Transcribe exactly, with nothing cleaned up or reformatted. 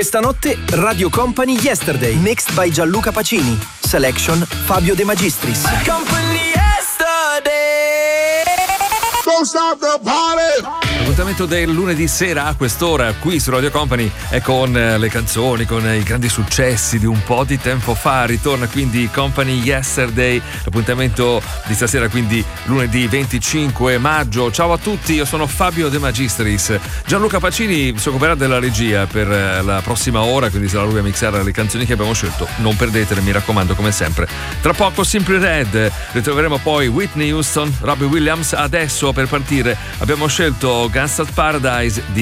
Stanotte Radio Company Yesterday, mixed by Gianluca Pacini. Selection Fabio De Magistris. Company Yesterday. Don't stop the party. L'appuntamento del lunedì sera a quest'ora qui su Radio Company è con le canzoni, con i grandi successi di un po' di tempo fa. Ritorna quindi Company Yesterday, l'appuntamento di stasera, quindi lunedì venticinque maggio. Ciao a tutti, io sono Fabio De Magistris. Gianluca Pacini si occuperà della regia per la prossima ora, quindi sarà lui a mixare le canzoni che abbiamo scelto. Non perdetele, mi raccomando, come sempre. Tra poco Simply Red, ritroveremo poi Whitney Houston, Robbie Williams. Adesso per partire abbiamo scelto Gangsta's Paradise di